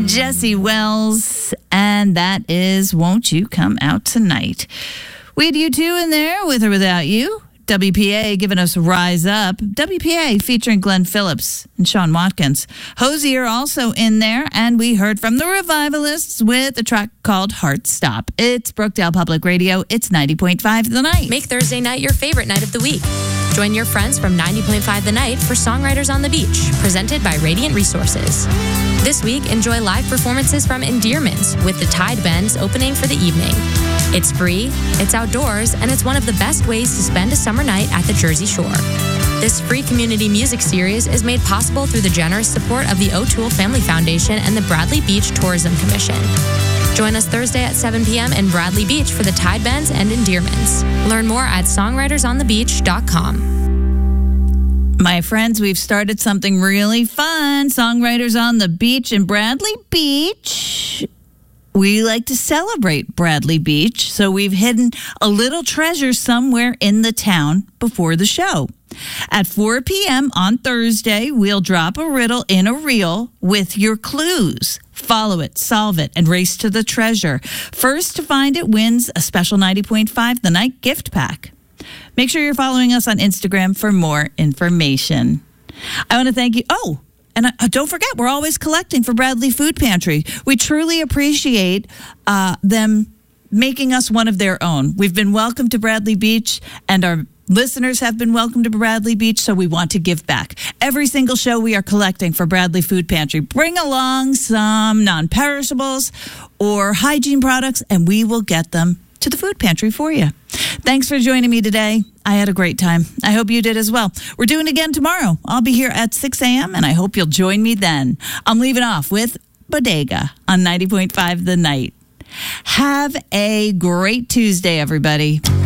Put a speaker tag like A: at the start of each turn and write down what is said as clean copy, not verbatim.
A: Jesse Wells, and that is Won't You Come Out Tonight. We had U2 in there, With or Without You. WPA giving us Rise Up. WPA featuring Glenn Phillips and Sean Watkins. Hosier also in there, and we heard from the Revivalists with a track called Heart Stop. It's Brookdale Public Radio. It's 90.5 The Night.
B: Make Thursday night your favorite night of the week. Join your friends from 90.5 The Night for Songwriters on the Beach, presented by Radiant Resources. This week, enjoy live performances from Endearments with the Tide Bends opening for the evening. It's free, it's outdoors, and it's one of the best ways to spend a summer night at the Jersey Shore. This free community music series is made possible through the generous support of the O'Toole Family Foundation and the Bradley Beach Tourism Commission. Join us Thursday at 7 p.m. in Bradley Beach for the Tide Bends and Endearments. Learn more at songwritersonthebeach.com.
A: My friends, we've started something really fun. Songwriters on the Beach in Bradley Beach. We like to celebrate Bradley Beach, so we've hidden a little treasure somewhere in the town before the show. At 4 p.m. on Thursday, we'll drop a riddle in a reel with your clues. Follow it, solve it, and race to the treasure. First to find it wins a special 90.5 The Night gift pack. Make sure you're following us on Instagram for more information. I want to thank you. Oh, and don't forget, we're always collecting for Bradley Food Pantry. We truly appreciate them making us one of their own. We've been welcomed to Bradley Beach, and our listeners have been welcomed to Bradley Beach, so we want to give back. Every single show we are collecting for Bradley Food Pantry. Bring along some non-perishables or hygiene products, and we will get them to the food pantry for you. Thanks for joining me today. I had a great time. I hope you did as well. We're doing it again tomorrow. I'll be here at 6 a.m., and I hope you'll join me then. I'm leaving off with Bodega on 90.5 The Night. Have a great Tuesday, everybody.